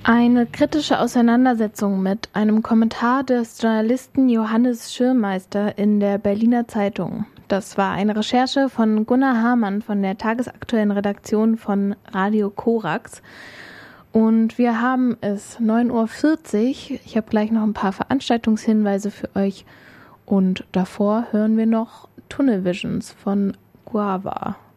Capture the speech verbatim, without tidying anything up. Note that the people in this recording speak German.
Eine kritische Auseinandersetzung mit einem Kommentar des Journalisten Johannes Schirmeister in der Berliner Zeitung. Das war eine Recherche von Gunnar Hamann von der tagesaktuellen Redaktion von Radio Korax. Und wir haben es neun Uhr vierzig. Ich habe gleich noch ein paar Veranstaltungshinweise für euch. Und davor hören wir noch Tunnel Visions von Guava.